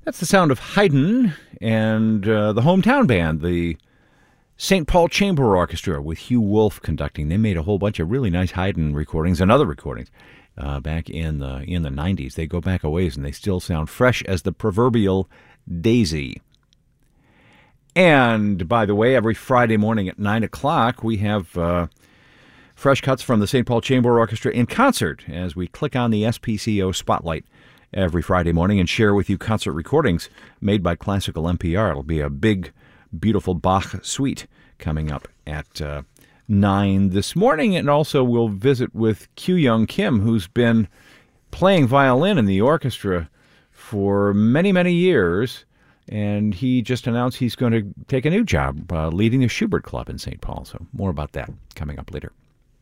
That's the sound of Haydn and the hometown band, the St. Paul Chamber Orchestra, with Hugh Wolf conducting. They made a whole bunch of really nice Haydn recordings and other recordings back in the 90s. They go back a ways, and they still sound fresh as the proverbial daisy. And, by the way, every Friday morning at 9 o'clock, we have fresh cuts from the St. Paul Chamber Orchestra in concert as we click on the SPCO Spotlight every Friday morning and share with you concert recordings made by Classical NPR. It'll be a big, beautiful Bach suite coming up at 9 this morning. And also we'll visit with Kyung Kim, who's been playing violin in the orchestra for many, many years. And he just announced he's going to take a new job leading the Schubert Club in St. Paul. So more about that coming up later.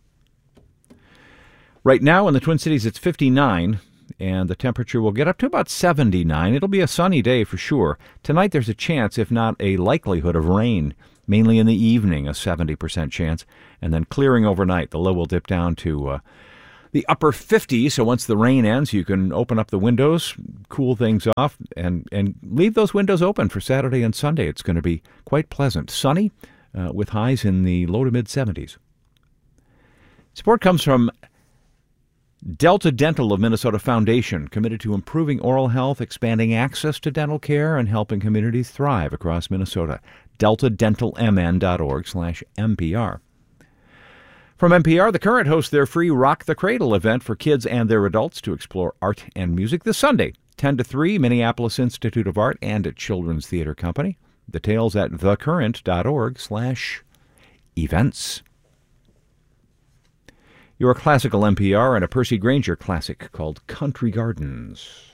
Right now in the Twin Cities, it's 59, and the temperature will get up to about 79. It'll be a sunny day for sure. Tonight there's a chance, if not a likelihood, of rain, mainly in the evening, a 70% chance, and then clearing overnight. The low will dip down to the upper 50s, so once the rain ends, you can open up the windows, cool things off, and leave those windows open for Saturday and Sunday. It's going to be quite pleasant. Sunny, with highs in the low to mid-70s. Support comes from Delta Dental of Minnesota Foundation, committed to improving oral health, expanding access to dental care, and helping communities thrive across Minnesota. deltadentalmn.org/NPR. From NPR, The Current hosts their free Rock the Cradle event for kids and their adults to explore art and music this Sunday, 10 to 3, Minneapolis Institute of Art and at Children's Theater Company. Details at thecurrent.org/events. Your Classical NPR and a Percy Grainger classic called Country Gardens.